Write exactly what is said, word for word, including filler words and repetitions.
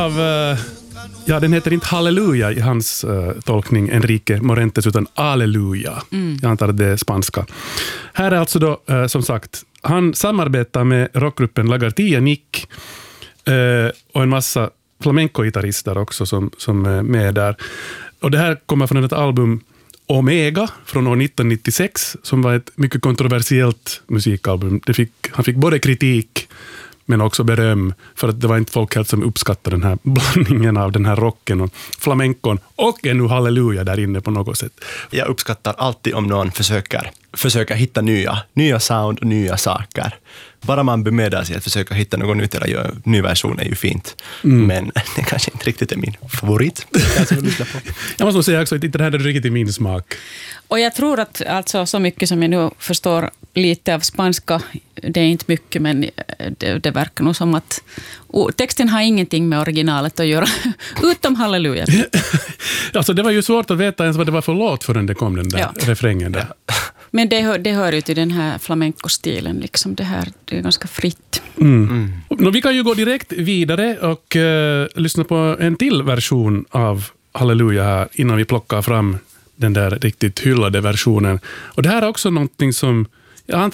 Av, uh, ja, den heter inte Halleluja i hans uh, tolkning, Enrique Morentes, utan Alleluja. Mm. Jag antar att det är spanska. Här är alltså då, uh, som sagt, han samarbetar med rockgruppen Lagartija Nick uh, och en massa flamenco-gitarrister också som, som är med där. Och det här kommer från ett album Omega från år nittonhundranittiosex som var ett mycket kontroversiellt musikalbum. Det fick, han fick både kritik men också beröm för att det var inte folk helt som uppskattade den här blandningen av den här rocken och flamencon och ännu halleluja där inne på något sätt. Jag uppskattar alltid om någon försöker, försöker hitta nya, nya sound och nya saker. Bara man bemödar sig att försöka hitta någon nytt eller göra ny version är ju fint. Mm. Men det kanske inte riktigt är min favorit. Jag måste säga också att det här är riktigt i min smak. Och jag tror att alltså, så mycket som jag nu förstår lite av spanska, det är inte mycket, men det, det verkar nog som att och texten har ingenting med originalet att göra, utom halleluja. Alltså det var ju svårt att veta ens vad det var för låt förrän det kom den där ja. refrängen där. Ja. Men det hör, det hör ju till den här flamenco-stilen, liksom det här, det är ganska fritt. Mm. Mm. Nå, vi kan ju gå direkt vidare och uh, lyssna på en till version av Halleluja här innan vi plockar fram den där riktigt hyllade versionen. Och det här är också någonting som jag